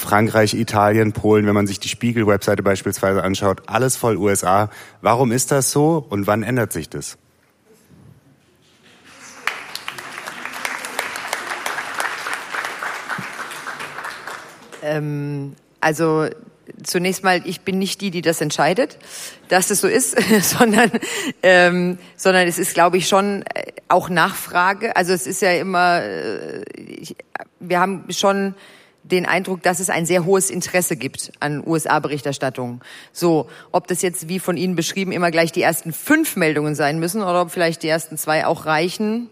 Frankreich, Italien, Polen, wenn man sich die Spiegel-Webseite beispielsweise anschaut, alles voll USA. Warum ist das so und wann ändert sich das? Also zunächst mal, ich bin nicht die das entscheidet, dass es so ist, sondern es ist, glaube ich, schon auch Nachfrage. Also es ist ja immer, wir haben schon den Eindruck, dass es ein sehr hohes Interesse gibt an USA-Berichterstattung. So, ob das jetzt, wie von Ihnen beschrieben, immer gleich die ersten 5 Meldungen sein müssen oder ob vielleicht die ersten 2 auch reichen,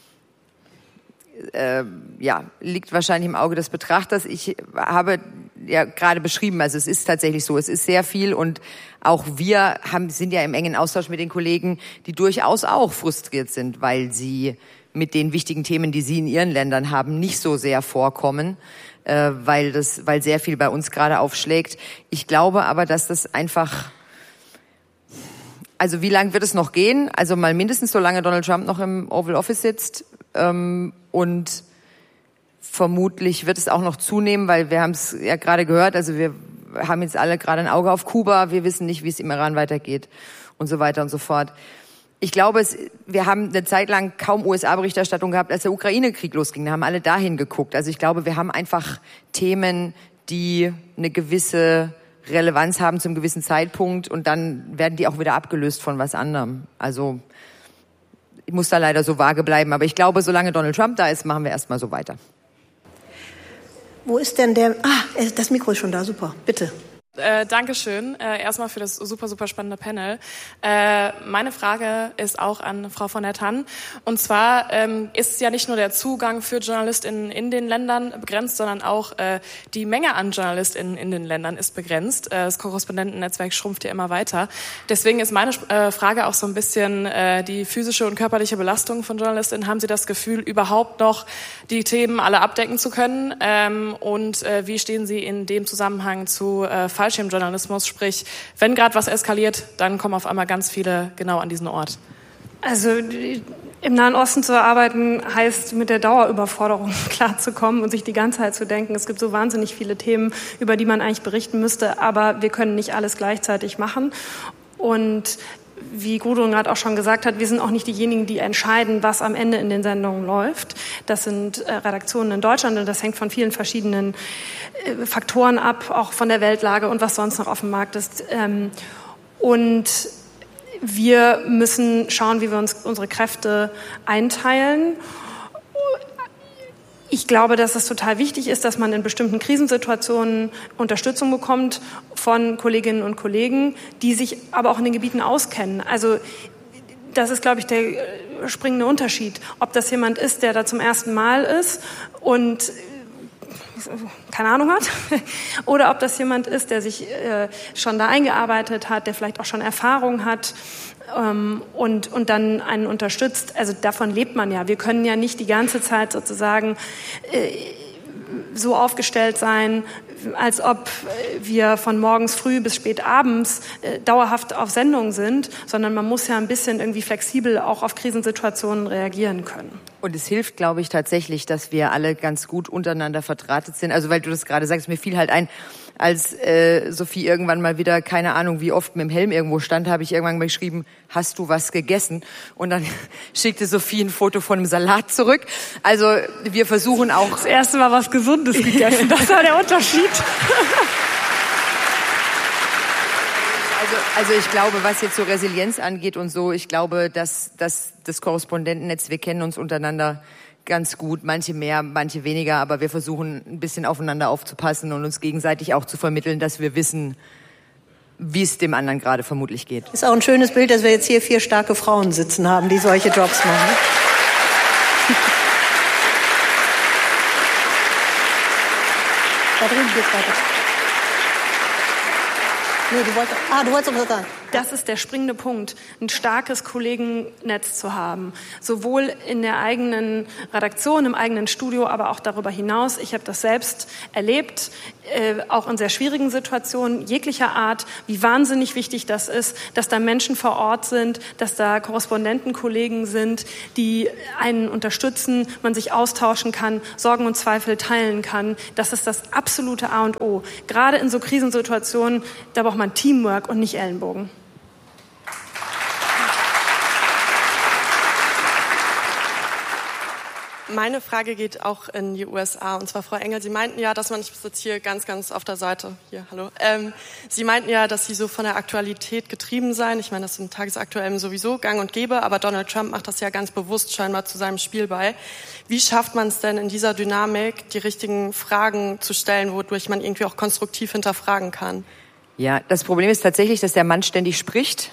liegt wahrscheinlich im Auge des Betrachters. Ich habe ja gerade beschrieben, also es ist tatsächlich so, es ist sehr viel und auch wir sind ja im engen Austausch mit den Kollegen, die durchaus auch frustriert sind, weil sie mit den wichtigen Themen, die sie in ihren Ländern haben, nicht so sehr vorkommen, weil sehr viel bei uns gerade aufschlägt. Ich glaube aber, dass das einfach, also wie lange wird es noch gehen? Also mal mindestens so lange Donald Trump noch im Oval Office sitzt, und vermutlich wird es auch noch zunehmen, weil wir haben es ja gerade gehört, also wir haben jetzt alle gerade ein Auge auf Kuba, wir wissen nicht, wie es im Iran weitergeht und so weiter und so fort. Ich glaube, wir haben eine Zeit lang kaum USA-Berichterstattung gehabt, als der Ukraine-Krieg losging, da haben alle dahin geguckt. Also ich glaube, wir haben einfach Themen, die eine gewisse Relevanz haben zum gewissen Zeitpunkt und dann werden die auch wieder abgelöst von was anderem. Also ich muss da leider so vage bleiben, aber ich glaube, solange Donald Trump da ist, machen wir erstmal so weiter. Wo ist denn das Mikro ist schon da, super, bitte. Dankeschön. Erstmal für das super, super spannende Panel. Meine Frage ist auch an Frau von der Tann. Und zwar ist ja nicht nur der Zugang für JournalistInnen in den Ländern begrenzt, sondern auch die Menge an JournalistInnen in den Ländern ist begrenzt. Das Korrespondentennetzwerk schrumpft ja immer weiter. Deswegen ist meine Frage auch so ein bisschen die physische und körperliche Belastung von JournalistInnen. Haben Sie das Gefühl, überhaupt noch die Themen alle abdecken zu können? Und wie stehen Sie in dem Zusammenhang zu Fallschirmjournalismus, sprich, wenn gerade was eskaliert, dann kommen auf einmal ganz viele genau an diesen Ort. Also im Nahen Osten zu arbeiten, heißt mit der Dauerüberforderung klarzukommen und sich die ganze Zeit zu denken, es gibt so wahnsinnig viele Themen, über die man eigentlich berichten müsste, aber wir können nicht alles gleichzeitig machen. Und wie Gudrun gerade auch schon gesagt hat, wir sind auch nicht diejenigen, die entscheiden, was am Ende in den Sendungen läuft. Das sind Redaktionen in Deutschland und das hängt von vielen verschiedenen Faktoren ab, auch von der Weltlage und was sonst noch auf dem Markt ist. Und wir müssen schauen, wie wir uns unsere Kräfte einteilen. Ich glaube, dass es total wichtig ist, dass man in bestimmten Krisensituationen Unterstützung bekommt von Kolleginnen und Kollegen, die sich aber auch in den Gebieten auskennen. Also das ist, glaube ich, der springende Unterschied. Ob das jemand ist, der da zum ersten Mal ist und keine Ahnung hat, oder ob das jemand ist, der sich schon da eingearbeitet hat, der vielleicht auch schon Erfahrung hat und dann einen unterstützt. Also davon lebt man ja. Wir können ja nicht die ganze Zeit sozusagen so aufgestellt sein, als ob wir von morgens früh bis spät abends dauerhaft auf Sendung sind, sondern man muss ja ein bisschen irgendwie flexibel auch auf Krisensituationen reagieren können. Und es hilft, glaube ich, tatsächlich, dass wir alle ganz gut untereinander verdrahtet sind. Also weil du das gerade sagst, mir fiel halt ein, als Sophie irgendwann mal wieder, keine Ahnung, wie oft mit dem Helm irgendwo stand, habe ich irgendwann mal geschrieben, hast du was gegessen? Und dann schickte Sophie ein Foto von einem Salat zurück. Also wir versuchen auch... Das erste Mal was Gesundes gegessen, das war der Unterschied. Also ich glaube, was jetzt so Resilienz angeht und so, ich glaube, dass das Korrespondentennetz, wir kennen uns untereinander ganz gut, manche mehr, manche weniger, aber wir versuchen ein bisschen aufeinander aufzupassen und uns gegenseitig auch zu vermitteln, dass wir wissen, wie es dem anderen gerade vermutlich geht. Ist auch ein schönes Bild, dass wir jetzt hier 4 starke Frauen sitzen haben, die solche Jobs machen. Da drüben geht's weiter. Nee, du wolltest noch was sagen. Das ist der springende Punkt, ein starkes Kollegennetz zu haben. Sowohl in der eigenen Redaktion, im eigenen Studio, aber auch darüber hinaus. Ich habe das selbst erlebt, auch in sehr schwierigen Situationen jeglicher Art, wie wahnsinnig wichtig das ist, dass da Menschen vor Ort sind, dass da Korrespondentenkollegen sind, die einen unterstützen, man sich austauschen kann, Sorgen und Zweifel teilen kann. Das ist das absolute A und O. Gerade in so Krisensituationen, da braucht man Teamwork und nicht Ellenbogen. Meine Frage geht auch in die USA. Und zwar, Frau Engel, Sie meinten ja, dass man, ich sitze hier ganz auf der Seite, hier, hallo. Sie meinten ja, dass Sie so von der Aktualität getrieben seien. Ich meine, das ist im Tagesaktuellen sowieso gang und gäbe, aber Donald Trump macht das ja ganz bewusst scheinbar zu seinem Spiel bei. Wie schafft man es denn in dieser Dynamik, die richtigen Fragen zu stellen, wodurch man irgendwie auch konstruktiv hinterfragen kann? Ja, das Problem ist tatsächlich, dass der Mann ständig spricht.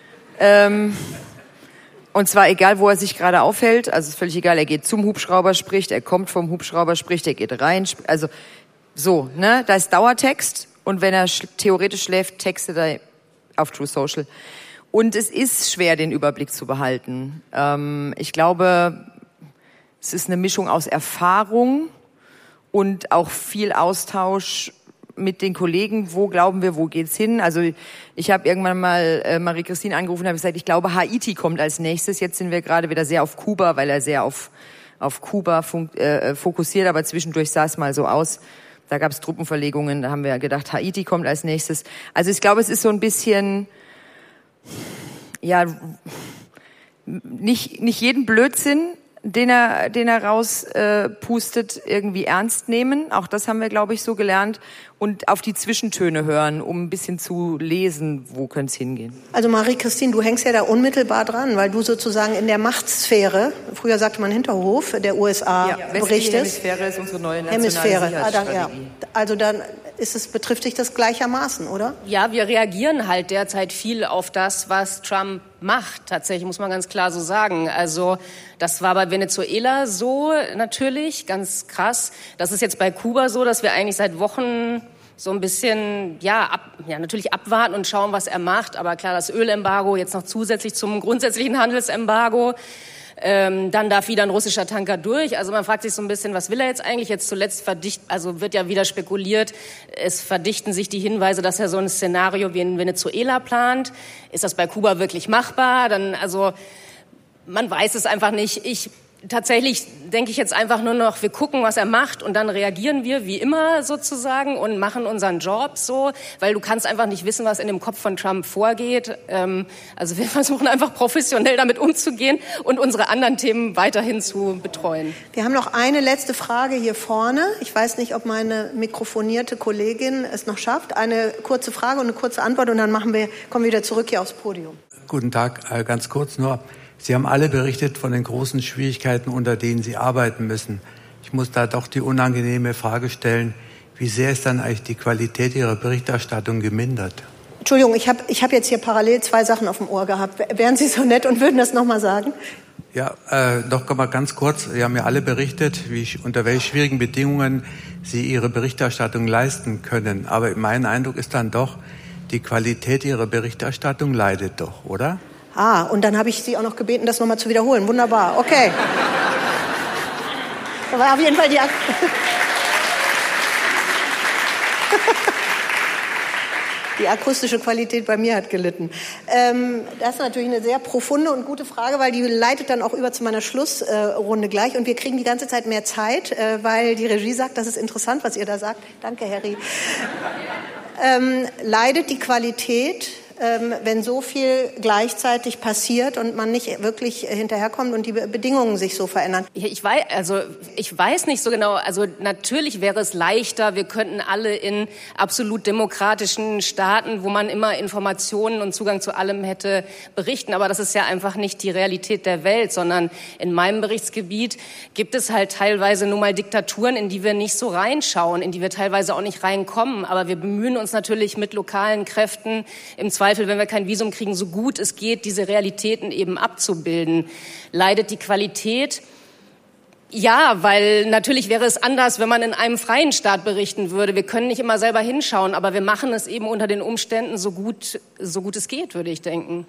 Und zwar egal, wo er sich gerade aufhält, also ist völlig egal, er geht zum Hubschrauber, spricht, er kommt vom Hubschrauber, spricht, er geht rein, also so, ne, da ist Dauertext und wenn er theoretisch schläft, textet er auf True Social. Und es ist schwer, den Überblick zu behalten. Ich glaube, es ist eine Mischung aus Erfahrung und auch viel Austausch mit den Kollegen, wo glauben wir, wo geht's hin? Also ich habe irgendwann mal Marie-Christine angerufen und habe gesagt, ich glaube, Haiti kommt als nächstes. Jetzt sind wir gerade wieder sehr auf Kuba, weil er sehr auf Kuba fokussiert, aber zwischendurch sah es mal so aus. Da gab es Truppenverlegungen, da haben wir gedacht, Haiti kommt als nächstes. Also ich glaube, es ist so ein bisschen, ja, nicht jeden Blödsinn, den er rauspustet, irgendwie ernst nehmen. Auch das haben wir, glaube ich, so gelernt. Und auf die Zwischentöne hören, um ein bisschen zu lesen, wo könnte es hingehen. Also Marie-Christine, du hängst ja da unmittelbar dran, weil du sozusagen in der Machtsphäre, früher sagte man Hinterhof, der USA berichtest. Hemisphäre ist unsere neue nationale Sicherheitsstrategie. Ja. Also dann betrifft dich das gleichermaßen, oder? Ja, wir reagieren halt derzeit viel auf das, was Trump macht. Tatsächlich, muss man ganz klar so sagen. Also das war bei Venezuela so natürlich, ganz krass. Das ist jetzt bei Kuba so, dass wir eigentlich seit Wochen so ein bisschen, natürlich abwarten und schauen, was er macht. Aber klar, das Ölembargo jetzt noch zusätzlich zum grundsätzlichen Handelsembargo. Dann darf wieder ein russischer Tanker durch. Also man fragt sich so ein bisschen, was will er jetzt eigentlich? Jetzt zuletzt wird ja wieder spekuliert, es verdichten sich die Hinweise, dass er so ein Szenario wie in Venezuela plant. Ist das bei Kuba wirklich machbar? Man weiß es einfach nicht. Tatsächlich denke ich jetzt einfach nur noch, wir gucken, was er macht und dann reagieren wir wie immer sozusagen und machen unseren Job so, weil du kannst einfach nicht wissen, was in dem Kopf von Trump vorgeht. Also wir versuchen einfach professionell damit umzugehen und unsere anderen Themen weiterhin zu betreuen. Wir haben noch eine letzte Frage hier vorne. Ich weiß nicht, ob meine mikrofonierte Kollegin es noch schafft. Eine kurze Frage und eine kurze Antwort und dann kommen wir wieder zurück hier aufs Podium. Guten Tag, ganz kurz nur. Sie haben alle berichtet von den großen Schwierigkeiten, unter denen Sie arbeiten müssen. Ich muss da doch die unangenehme Frage stellen, wie sehr ist dann eigentlich die Qualität Ihrer Berichterstattung gemindert? Entschuldigung, ich hab jetzt hier parallel 2 Sachen auf dem Ohr gehabt. Wären Sie so nett und würden das nochmal sagen? Ja, doch mal ganz kurz. Sie haben ja alle berichtet, unter welchen schwierigen Bedingungen Sie Ihre Berichterstattung leisten können. Aber mein Eindruck ist dann doch, die Qualität Ihrer Berichterstattung leidet doch, oder? Und dann habe ich Sie auch noch gebeten, das nochmal zu wiederholen. Wunderbar, okay. Da war auf jeden Fall die akustische Qualität bei mir hat gelitten. Das ist natürlich eine sehr profunde und gute Frage, weil die leitet dann auch über zu meiner Schlussrunde gleich. Und wir kriegen die ganze Zeit mehr Zeit, weil die Regie sagt, das ist interessant, was ihr da sagt. Danke, Harry. Leidet die Qualität, wenn so viel gleichzeitig passiert und man nicht wirklich hinterherkommt und die Bedingungen sich so verändern? Ich weiß nicht so genau. Also natürlich wäre es leichter, wir könnten alle in absolut demokratischen Staaten, wo man immer Informationen und Zugang zu allem hätte, berichten. Aber das ist ja einfach nicht die Realität der Welt, sondern in meinem Berichtsgebiet gibt es halt teilweise nur mal Diktaturen, in die wir nicht so reinschauen, in die wir teilweise auch nicht reinkommen. Aber wir bemühen uns natürlich mit lokalen Kräften im Zweifel, wenn wir kein Visum kriegen, so gut es geht, diese Realitäten eben abzubilden. Leidet die Qualität? Ja, weil natürlich wäre es anders, wenn man in einem freien Staat berichten würde. Wir können nicht immer selber hinschauen, aber wir machen es eben unter den Umständen so gut es geht, würde ich denken.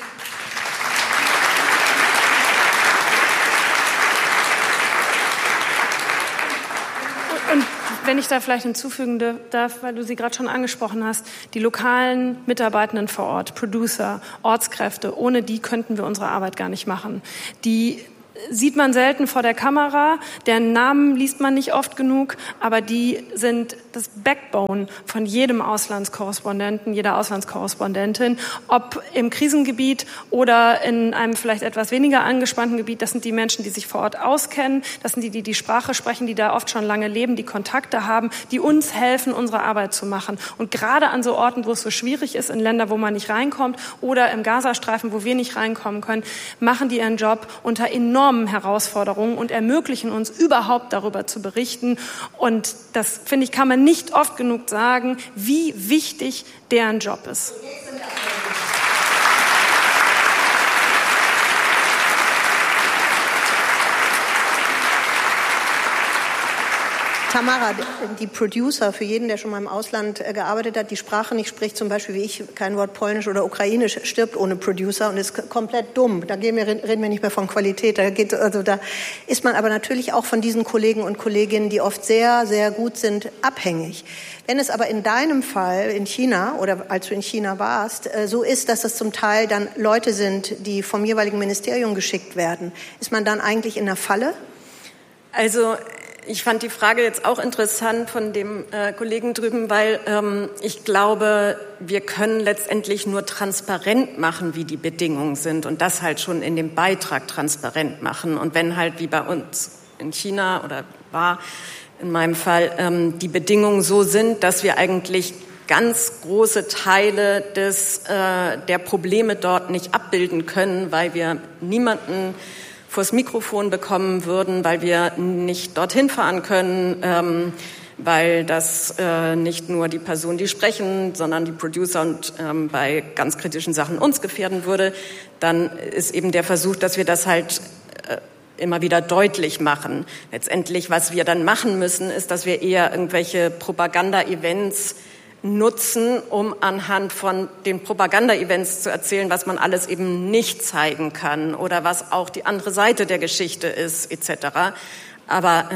Und wenn ich da vielleicht hinzufügen darf, weil du sie gerade schon angesprochen hast, die lokalen Mitarbeitenden vor Ort, Producer, Ortskräfte, ohne die könnten wir unsere Arbeit gar nicht machen. Die sieht man selten vor der Kamera, deren Namen liest man nicht oft genug, aber die sind das Backbone von jedem Auslandskorrespondenten, jeder Auslandskorrespondentin, ob im Krisengebiet oder in einem vielleicht etwas weniger angespannten Gebiet. Das sind die Menschen, die sich vor Ort auskennen, das sind die Sprache sprechen, die da oft schon lange leben, die Kontakte haben, die uns helfen, unsere Arbeit zu machen. Und gerade an so Orten, wo es so schwierig ist, in Länder, wo man nicht reinkommt oder im Gazastreifen, wo wir nicht reinkommen können, machen die ihren Job unter enormen Herausforderungen und ermöglichen uns überhaupt darüber zu berichten. Und das, finde ich, kann man nicht oft genug sagen, wie wichtig deren Job ist. Tamara, die Producer, für jeden, der schon mal im Ausland gearbeitet hat, die Sprache nicht spricht, zum Beispiel wie ich, kein Wort Polnisch oder Ukrainisch, stirbt ohne Producer und ist komplett dumm. Da reden wir nicht mehr von Qualität. Da ist man aber natürlich auch von diesen Kollegen und Kolleginnen, die oft sehr, sehr gut sind, abhängig. Wenn es aber in deinem Fall in China oder als du in China warst, so ist, dass das zum Teil dann Leute sind, die vom jeweiligen Ministerium geschickt werden, ist man dann eigentlich in der Falle? Also ich fand die Frage jetzt auch interessant von dem Kollegen drüben, weil ich glaube, wir können letztendlich nur transparent machen, wie die Bedingungen sind und das halt schon in dem Beitrag transparent machen. Und wenn halt wie bei uns in China oder war in meinem Fall die Bedingungen so sind, dass wir eigentlich ganz große Teile der Probleme dort nicht abbilden können, weil wir niemanden vors Mikrofon bekommen würden, weil wir nicht dorthin fahren können, weil das nicht nur die Personen, die sprechen, sondern die Producer und bei ganz kritischen Sachen uns gefährden würde, dann ist eben der Versuch, dass wir das halt immer wieder deutlich machen. Letztendlich, was wir dann machen müssen, ist, dass wir eher irgendwelche Propaganda-Events nutzen, um anhand von den Propaganda-Events zu erzählen, was man alles eben nicht zeigen kann oder was auch die andere Seite der Geschichte ist, etc. Aber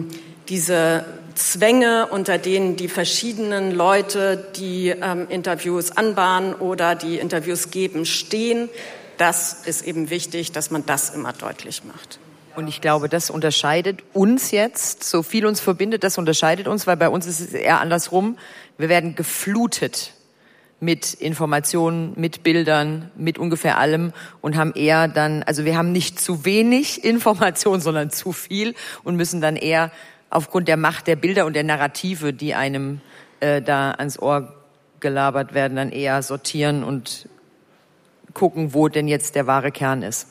diese Zwänge, unter denen die verschiedenen Leute, die Interviews anbahnen oder die Interviews geben, stehen, das ist eben wichtig, dass man das immer deutlich macht. Und ich glaube, das unterscheidet uns jetzt, so viel uns verbindet, das unterscheidet uns, weil bei uns ist es eher andersrum. Wir werden geflutet mit Informationen, mit Bildern, mit ungefähr allem und haben eher dann, also wir haben nicht zu wenig Information, sondern zu viel und müssen dann eher aufgrund der Macht der Bilder und der Narrative, die einem da ans Ohr gelabert werden, dann eher sortieren und gucken, wo denn jetzt der wahre Kern ist.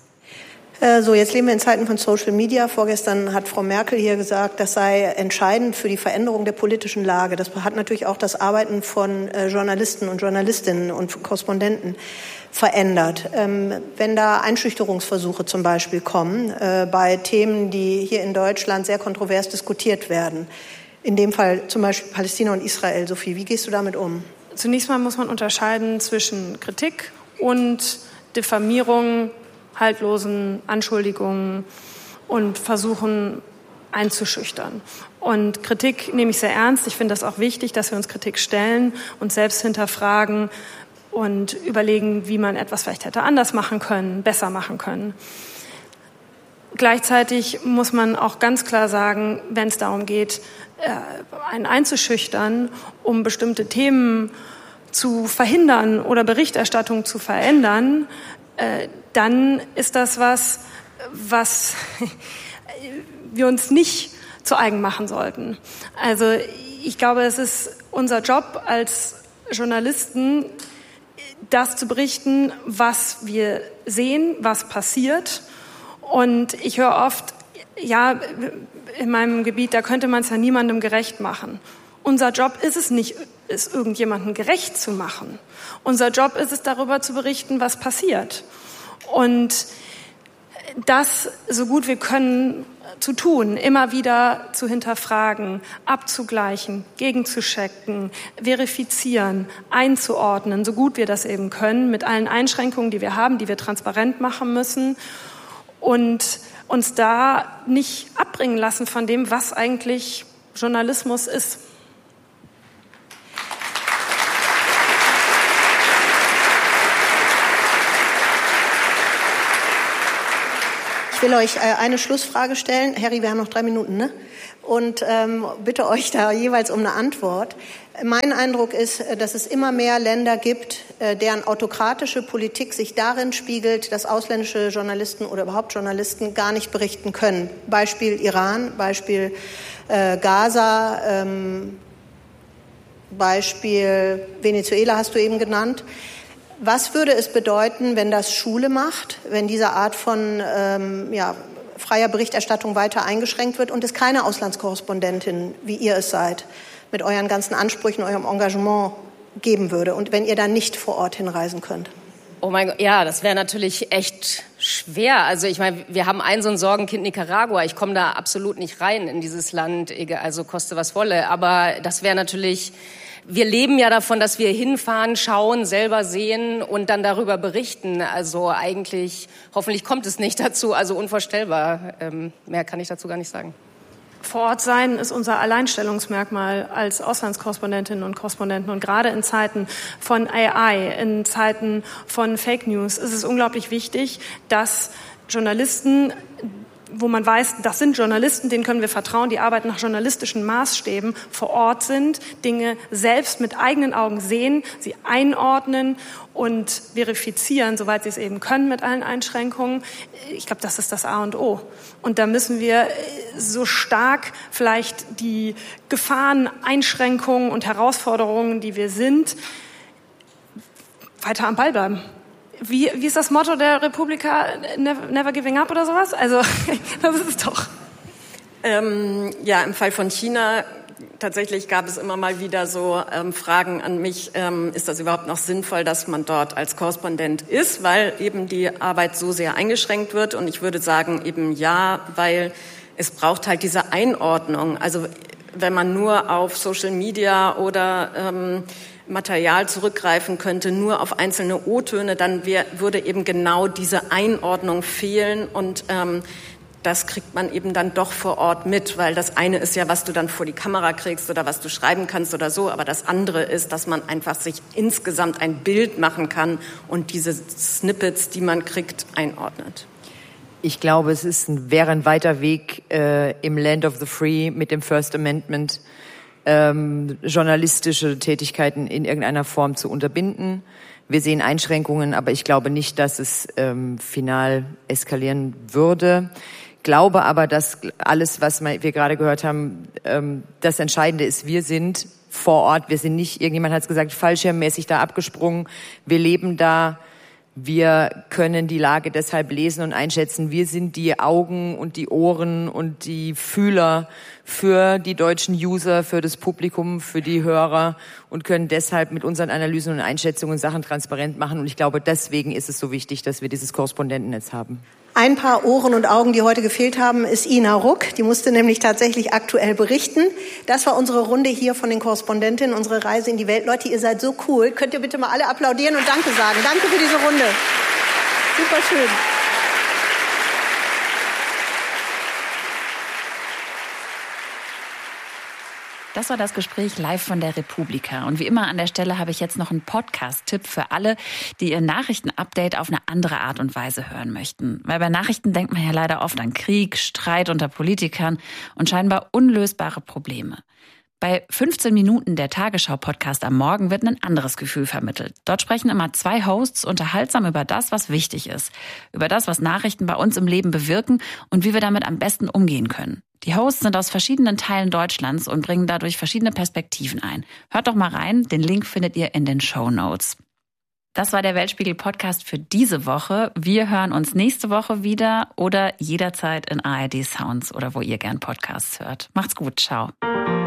So, jetzt leben wir in Zeiten von Social Media. Vorgestern hat Frau Merkel hier gesagt, das sei entscheidend für die Veränderung der politischen Lage. Das hat natürlich auch das Arbeiten von Journalisten und Journalistinnen und Korrespondenten verändert. Wenn da Einschüchterungsversuche zum Beispiel kommen, bei Themen, die hier in Deutschland sehr kontrovers diskutiert werden, in dem Fall zum Beispiel Palästina und Israel, Sophie, wie gehst du damit um? Zunächst mal muss man unterscheiden zwischen Kritik und Diffamierung, haltlosen Anschuldigungen und Versuchen einzuschüchtern. Und Kritik nehme ich sehr ernst. Ich finde das auch wichtig, dass wir uns Kritik stellen und selbst hinterfragen und überlegen, wie man etwas vielleicht hätte anders machen können, besser machen können. Gleichzeitig muss man auch ganz klar sagen, wenn es darum geht, einen einzuschüchtern, um bestimmte Themen zu verhindern oder Berichterstattung zu verändern, dann ist das was wir uns nicht zu eigen machen sollten. Also ich glaube, es ist unser Job als Journalisten, das zu berichten, was wir sehen, was passiert. Und ich höre oft, ja, in meinem Gebiet, da könnte man es ja niemandem gerecht machen. Unser Job ist es nicht, es irgendjemandem gerecht zu machen. Unser Job ist es, darüber zu berichten, was passiert. Und das so gut wir können zu tun, immer wieder zu hinterfragen, abzugleichen, gegenzuchecken, verifizieren, einzuordnen, so gut wir das eben können, mit allen Einschränkungen, die wir haben, die wir transparent machen müssen und uns da nicht abbringen lassen von dem, was eigentlich Journalismus ist. Ich will euch eine Schlussfrage stellen. Harry, wir haben noch 3 Minuten, ne? Und bitte euch da jeweils um eine Antwort. Mein Eindruck ist, dass es immer mehr Länder gibt, deren autokratische Politik sich darin spiegelt, dass ausländische Journalisten oder überhaupt Journalisten gar nicht berichten können. Beispiel Iran, Beispiel Gaza, Beispiel Venezuela hast du eben genannt. Was würde es bedeuten, wenn das Schule macht, wenn diese Art von freier Berichterstattung weiter eingeschränkt wird und es keine Auslandskorrespondentin, wie ihr es seid, mit euren ganzen Ansprüchen, eurem Engagement geben würde und wenn ihr dann nicht vor Ort hinreisen könnt? Oh mein Gott, ja, das wäre natürlich echt schwer. Also ich meine, wir haben so ein Sorgenkind Nicaragua. Ich komme da absolut nicht rein in dieses Land, also koste was wolle. Aber das wäre natürlich... Wir leben ja davon, dass wir hinfahren, schauen, selber sehen und dann darüber berichten. Also eigentlich, hoffentlich kommt es nicht dazu, also unvorstellbar. Mehr kann ich dazu gar nicht sagen. Vor Ort sein ist unser Alleinstellungsmerkmal als Auslandskorrespondentinnen und Korrespondenten. Und gerade in Zeiten von AI, in Zeiten von Fake News ist es unglaublich wichtig, dass Journalisten, wo man weiß, das sind Journalisten, denen können wir vertrauen, die arbeiten nach journalistischen Maßstäben, vor Ort sind, Dinge selbst mit eigenen Augen sehen, sie einordnen und verifizieren, soweit sie es eben können mit allen Einschränkungen. Ich glaube, das ist das A und O. Und da müssen wir so stark vielleicht die Gefahren, Einschränkungen und Herausforderungen, die wir sind, weiter am Ball bleiben. Wie ist das Motto der Republika? Never giving up oder sowas? Also, das ist es doch. Ja, im Fall von China tatsächlich gab es immer mal wieder so Fragen an mich, ist das überhaupt noch sinnvoll, dass man dort als Korrespondent ist, weil eben die Arbeit so sehr eingeschränkt wird. Und ich würde sagen eben ja, weil es braucht halt diese Einordnung. Also wenn man nur auf Social Media oder Material zurückgreifen könnte, nur auf einzelne O-Töne, dann würde eben genau diese Einordnung fehlen und das kriegt man eben dann doch vor Ort mit, weil das eine ist ja, was du dann vor die Kamera kriegst oder was du schreiben kannst oder so, aber das andere ist, dass man einfach sich insgesamt ein Bild machen kann und diese Snippets, die man kriegt, einordnet. Ich glaube, wäre ein weiter Weg im Land of the Free mit dem First Amendment, journalistische Tätigkeiten in irgendeiner Form zu unterbinden. Wir sehen Einschränkungen, aber ich glaube nicht, dass es final eskalieren würde. Glaube aber, dass alles, was wir gerade gehört haben, das Entscheidende ist, wir sind vor Ort, wir sind nicht, irgendjemand hat es gesagt, fallschirmmäßig da abgesprungen, wir leben da. Wir können die Lage deshalb lesen und einschätzen. Wir sind die Augen und die Ohren und die Fühler für die deutschen User, für das Publikum, für die Hörer und können deshalb mit unseren Analysen und Einschätzungen Sachen transparent machen. Und ich glaube, deswegen ist es so wichtig, dass wir dieses Korrespondentennetz haben. Ein paar Ohren und Augen, die heute gefehlt haben, ist Ina Ruck. Die musste nämlich tatsächlich aktuell berichten. Das war unsere Runde hier von den Korrespondentinnen, unsere Reise in die Welt. Leute, ihr seid so cool. Könnt ihr bitte mal alle applaudieren und Danke sagen. Danke für diese Runde. Super schön. Das war das Gespräch live von der Republika. Und wie immer an der Stelle habe ich jetzt noch einen Podcast-Tipp für alle, die ihr Nachrichtenupdate auf eine andere Art und Weise hören möchten. Weil bei Nachrichten denkt man ja leider oft an Krieg, Streit unter Politikern und scheinbar unlösbare Probleme. Bei 15 Minuten der Tagesschau-Podcast am Morgen wird ein anderes Gefühl vermittelt. Dort sprechen immer 2 Hosts unterhaltsam über das, was wichtig ist. Über das, was Nachrichten bei uns im Leben bewirken und wie wir damit am besten umgehen können. Die Hosts sind aus verschiedenen Teilen Deutschlands und bringen dadurch verschiedene Perspektiven ein. Hört doch mal rein, den Link findet ihr in den Shownotes. Das war der Weltspiegel-Podcast für diese Woche. Wir hören uns nächste Woche wieder oder jederzeit in ARD Sounds oder wo ihr gern Podcasts hört. Macht's gut, ciao.